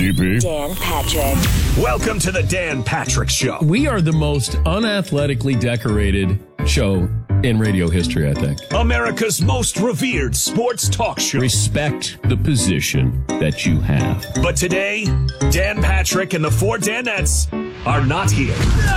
DP. Dan Patrick. Welcome to the Dan Patrick Show. We are the most unathletically decorated show in radio history, I think. America's most revered sports talk show. Respect the position that you have. But today, Dan Patrick and the four Danettes are not here.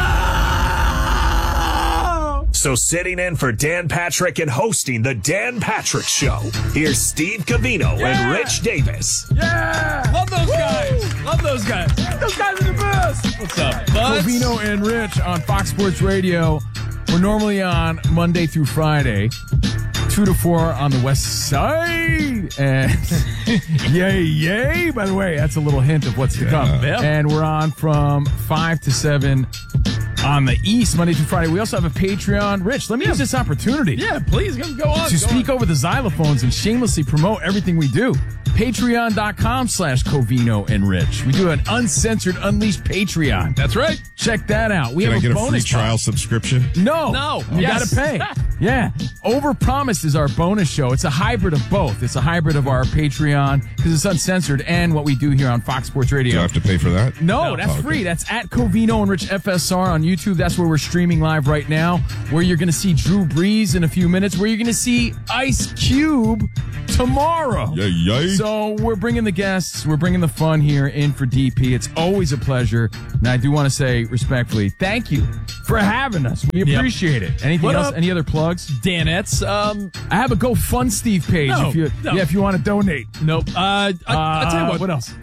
So sitting in for Dan Patrick and hosting the Dan Patrick Show, here's Steve Covino and Rich Davis. Yeah! Love those guys. Love those guys. Those guys are the best. What's up, bud? Covino and Rich on Fox Sports Radio. We're normally on Monday through Friday, 2 to 4 on the west side. And yay. By the way, that's a little hint of what's to come. Yeah. And we're on from 5 to 7 on the east, Monday through Friday. We also have a Patreon. Rich, let me use this opportunity. Yeah, please, go on. To speak over the xylophones and shamelessly promote everything we do. Patreon.com/Covino and Rich. We do an uncensored, unleashed Patreon. That's right. Check that out. We Can I have get a a free bonus trial subscription? No. You Yes. gotta pay. Yeah. Overpromised is our bonus show. It's a hybrid of both. It's a hybrid of our Patreon because it's uncensored and what we do here on Fox Sports Radio. Do I have to pay for that? No, that's okay. free. That's at Covino and Rich FSR on YouTube. That's where we're streaming live right now, where you're going to see Drew Brees in a few minutes, where you're going to see Ice Cube tomorrow. Yay. So we're bringing the guests. We're bringing the fun here in for DP. It's always a pleasure. And I do want to say respectfully, thank you for having us. We appreciate it. Anything What else? up? Any other plugs? Danettes. I have a GoFund Steve page No, if you no. if you want to donate. Nope. I'll tell you What else?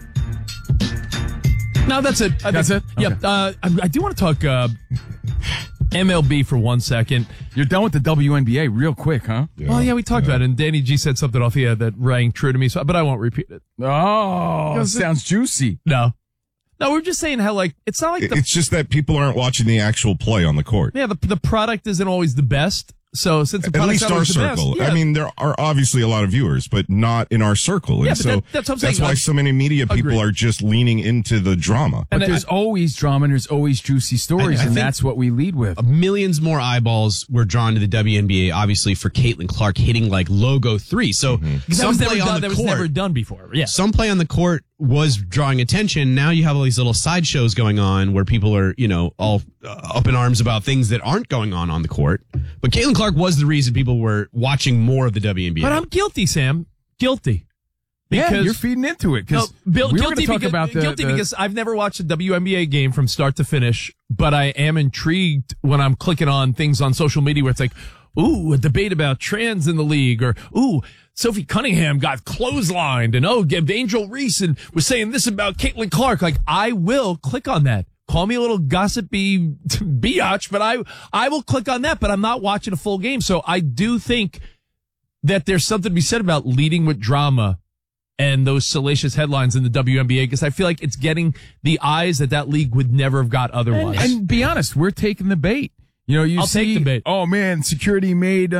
No, that's it. That's it? Yeah. Okay. I do want to talk MLB for 1 second. You're done with the WNBA real quick, huh? Well, yeah, we talked about it, and Danny G said something off the air that rang true to me, but I won't repeat it. Oh, sounds juicy. No, we're just saying how, like, it's not like It's just that people aren't watching the actual play on the court. the product isn't always the best. So since the At product's least not our always the best, circle. yeah. I mean, there are obviously a lot of viewers, but not in our circle. Yeah, And but so that's what I'm saying. why so many media people Agreed. are just leaning into the drama. But And there's always drama and there's always juicy stories, I and think- that's what we lead with. Millions more eyeballs were drawn to the WNBA, obviously, for Caitlin Clark hitting like logo 3. So that some was never play on done. the That was court, never done before. Yeah. some play on the court was drawing attention. Now you have all these little sideshows going on where people are, all up in arms about things that aren't going on the court. But Caitlin Clark was the reason people were watching more of the WNBA. But I'm guilty, Sam. Guilty. Yeah, Because- you're feeding into it. No, Because Bill, we were going guilty to talk because, about guilty because I've never watched a WNBA game from start to finish, but I am intrigued when I'm clicking on things on social media where it's like, ooh, a debate about trans in the league, or ooh, Sophie Cunningham got clotheslined, and Angel Reese and was saying this about Caitlin Clark. Like, I will click on that. Call me a little gossipy biatch, but I will click on that, but I'm not watching a full game. So I do think that there's something to be said about leading with drama and those salacious headlines in the WNBA, because I feel like it's getting the eyes that league would never have got otherwise. And be honest, we're taking the bait. You I'll see, take the bait. Oh man, security made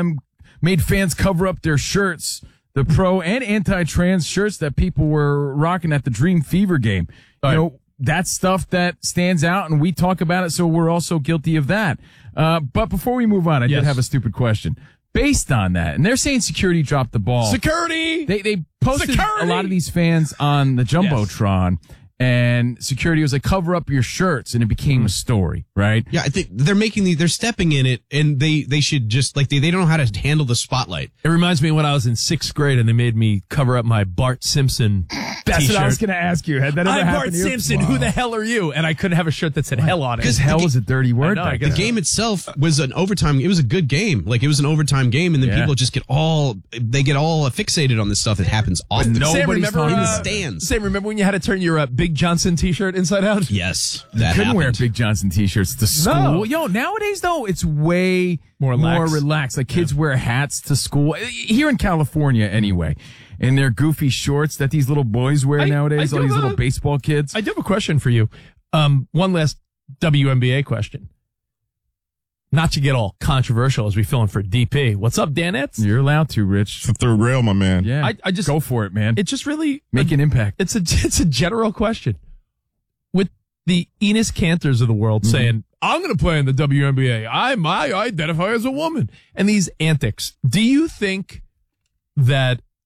fans cover up their shirts, the pro and anti-trans shirts that people were rocking at the Dream Fever game. Right. That's stuff that stands out, and we talk about it, so we're also guilty of that. But before we move on, I did Yes. have a stupid question. Based on that, and they're saying security dropped the ball. Security! They posted Security! a lot of these fans on the Jumbotron, and security was like, cover up your shirts, and it became a story, right? yeah, I think they're stepping in it, and they should just, like, they don't know how to handle the spotlight. It reminds me of when I was in 6th grade and they made me cover up my Bart Simpson That's t-shirt. what I was going to ask you. Had that ever I'm happened Bart to you? Simpson. Who the hell are you? And I couldn't have a shirt that said hell on it. Because hell is a dirty word. I know, I back guess The then. game itself was an overtime. It was a good game. Like, it was an overtime game, and then Yeah. people just get all fixated on this stuff that happens often. no- Sam, Nobody's remember, talking in the about stands. Sam, remember when you had to turn your Big Johnson t-shirt inside out? Yes, You that couldn't wear happened. Big Johnson t-shirts to school. No. Yo, nowadays though, it's way More lax. relaxed. Like kids wear hats to school here in California, anyway, and their goofy shorts that these little boys wear nowadays. I All do these have little a- baseball kids. I do have a question for you. One last WNBA question. Not to get all controversial as we fill in for DP. What's up, Danettes? You're allowed to, Rich. It's the third rail, my man. Yeah, I just go for it, man. It just really Make an impact. It's a general question. With the Enos Cantors of the world saying, I'm going to play in the WNBA. I identify as a woman. And these antics. Do you think that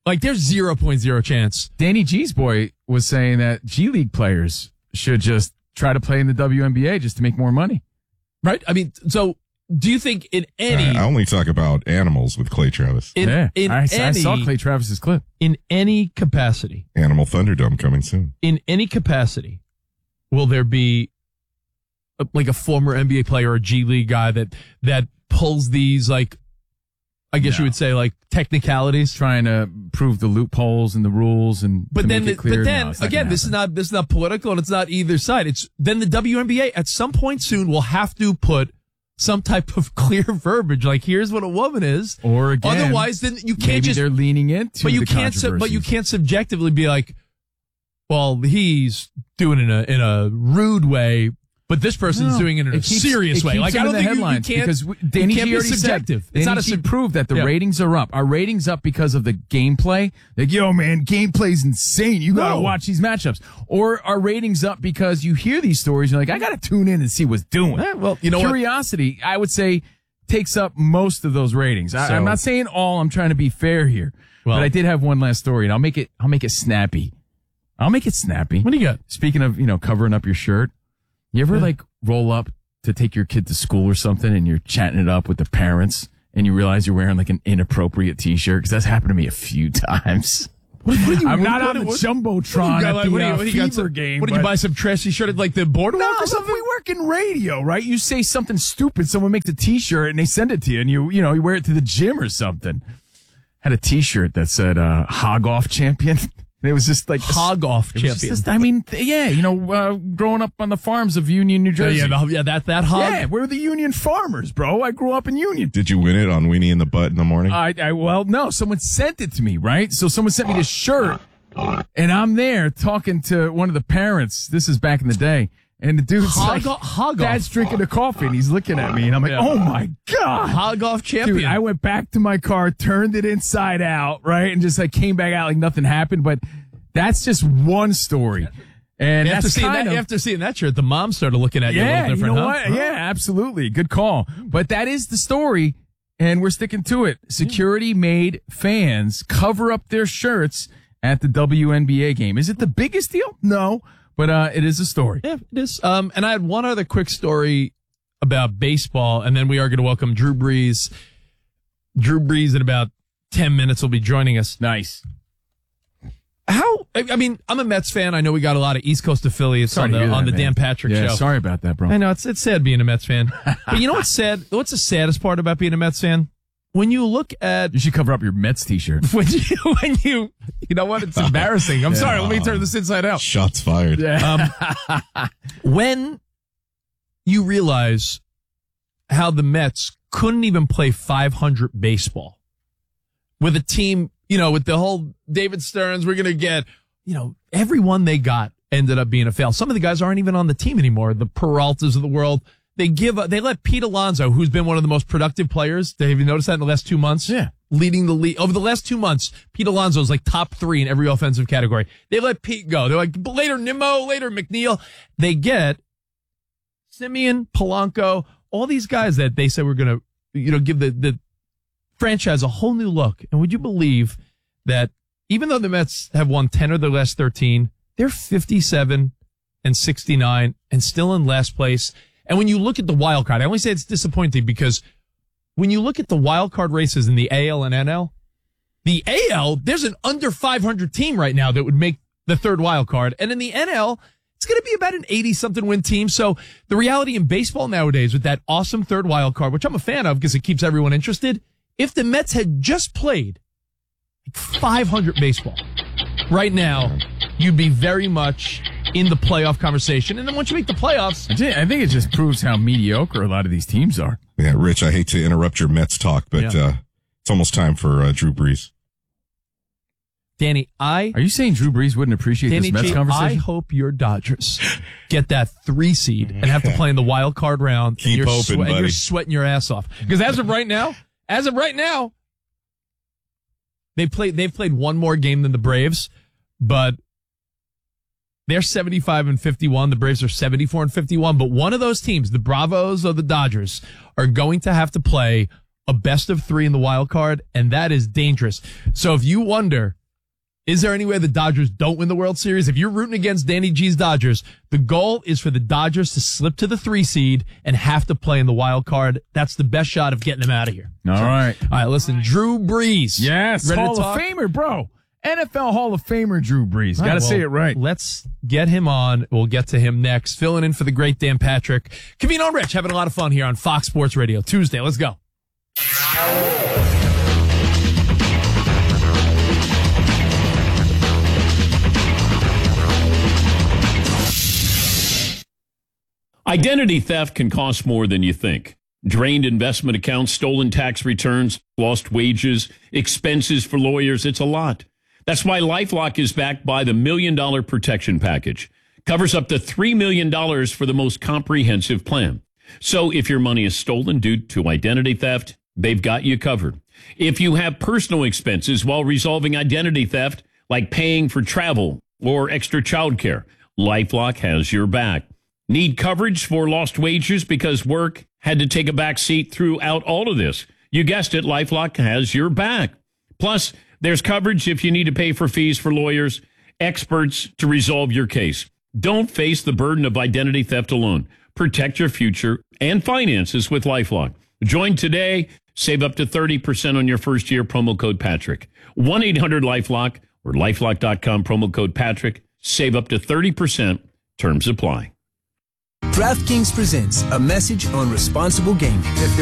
Like, there's 0.0 chance. Danny G's boy was saying that G League players should just try to play in the WNBA just to make more money. Right? I mean, so do you think in any... I only talk about animals with Clay Travis. I saw Clay Travis's clip. In any capacity... Animal Thunderdome coming soon. In any capacity, will there be like a former NBA player or a G League guy that pulls these, like, I guess you would say, like, technicalities, trying to prove the loopholes and the rules, and but then make it clear. Again, this is not political, and it's not either side. It's then the WNBA at some point soon will have to put some type of clear verbiage, like, here's what a woman is, or again, otherwise then you can't maybe just they're leaning into. But you can't subjectively be like, well, he's doing it in a rude way. But this person's doing it in a serious way. Like, I don't think you can't, because Danny G already subjective. It's not a prove that the ratings are up. Our ratings up because of the gameplay. Like, yo, man, gameplay's insane. You gotta watch these matchups. Or our ratings up because you hear these stories. You're like, I gotta tune in and see what's doing. Well, you know, curiosity, I would say, takes up most of those ratings. I'm not saying all. I'm trying to be fair here. Well, but I did have one last story, and I'll make it snappy. What do you got? Speaking of, covering up your shirt. You ever like roll up to take your kid to school or something and you're chatting it up with the parents and you realize you're wearing like an inappropriate t-shirt? Because that's happened to me a few times. I'm not on the Jumbotron at the Fever game. What did you buy, some trashy shirt at like the boardwalk or something? We work in radio, right? You say something stupid, someone makes a t-shirt and they send it to you and you wear it to the gym or something. Had a t-shirt that said Hog Off Champion. It was just like Hog Off Champion. Growing up on the farms of Union, New Jersey. That hog. Yeah, we're the Union farmers, bro. I grew up in Union. Did you win it on Weenie in the Butt in the morning? Well, no. Someone sent it to me, right? So someone sent me this shirt, and I'm there talking to one of the parents. This is back in the day. And the dude's Dad's drinking a coffee, and he's looking at me, and I'm like, oh, my God. Hog Off Champion. Dude, I went back to my car, turned it inside out, right, and just like came back out like nothing happened. But that's just one story. And after seeing that shirt, the mom started looking at you a little different, what? Yeah, absolutely. Good call. But that is the story, and we're sticking to it. Security made fans cover up their shirts at the WNBA game. Is it the biggest deal? No. But it is a story. Yeah, it is. And I had one other quick story about baseball, and then we are going to welcome Drew Brees. Drew Brees in about 10 minutes will be joining us. Nice. I'm a Mets fan. I know we got a lot of East Coast affiliates on the Dan Patrick show. Sorry about that, bro. I know, it's sad being a Mets fan. But you know what's sad? What's the saddest part about being a Mets fan? When you look at... You should cover up your Mets t-shirt. You know what? It's embarrassing. I'm sorry. Let me turn this inside out. Shots fired. When you realize how the Mets couldn't even play 500 baseball with a team, with the whole David Stearns, we're going to get, everyone they got ended up being a fail. Some of the guys aren't even on the team anymore. The Peraltas of the world. They let Pete Alonso, who's been one of the most productive players. Have you noticed that in the last 2 months? Yeah. Leading the league. Over the last 2 months, Pete Alonso is like top 3 in every offensive category. They let Pete go. They're like, later Nimmo, later McNeil. They get Simeon, Polanco, all these guys that they said were going to, give the franchise a whole new look. And would you believe that even though the Mets have won 10 of their last 13, they're 57 and 69 and still in last place. And when you look at the wild card, I only say it's disappointing because when you look at the wild card races in the AL and NL, the AL, there's an under 500 team right now that would make the third wild card. And in the NL, it's going to be about an 80-something win team. So the reality in baseball nowadays with that awesome third wild card, which I'm a fan of because it keeps everyone interested, if the Mets had just played 500 baseball, right now, you'd be very much in the playoff conversation. And then once you make the playoffs... I think it just proves how mediocre a lot of these teams are. Yeah, Rich, I hate to interrupt your Mets talk, but it's almost time for Drew Brees. Danny, Are you saying Drew Brees wouldn't appreciate this Mets conversation? I hope your Dodgers get that 3 seed and have to play in the wild card round. Keep hoping, buddy. And you're sweating your ass off. Because as of right now, they've played one more game than the Braves, but they're 75-51. The Braves are 74-51. But one of those teams, the Bravos or the Dodgers, are going to have to play a best of 3 in the wild card, and that is dangerous. So if you wonder, is there any way the Dodgers don't win the World Series? If you're rooting against Danny G's Dodgers, the goal is for the Dodgers to slip to the 3 seed and have to play in the wild card. That's the best shot of getting them out of here. All right. All right, listen, Drew Brees. Yes, Ready to Hall of talk? Famer, bro. NFL Hall of Famer Drew Brees. Got to say it right. Let's get him on. We'll get to him next. Filling in for the great Dan Patrick. Covino and Rich having a lot of fun here on Fox Sports Radio. Tuesday. Let's go. Identity theft can cost more than you think. Drained investment accounts, stolen tax returns, lost wages, expenses for lawyers. It's a lot. That's why LifeLock is backed by the $1 Million Protection Package. Covers up to $3 million for the most comprehensive plan. So if your money is stolen due to identity theft, they've got you covered. If you have personal expenses while resolving identity theft, like paying for travel or extra childcare, LifeLock has your back. Need coverage for lost wages because work had to take a back seat throughout all of this? You guessed it, LifeLock has your back. Plus, there's coverage if you need to pay for fees for lawyers, experts to resolve your case. Don't face the burden of identity theft alone. Protect your future and finances with LifeLock. Join today. Save up to 30% on your first year. Promo code Patrick. 1-800-LifeLock or LifeLock.com. Promo code Patrick. Save up to 30%. Terms apply. DraftKings presents a message on responsible gaming.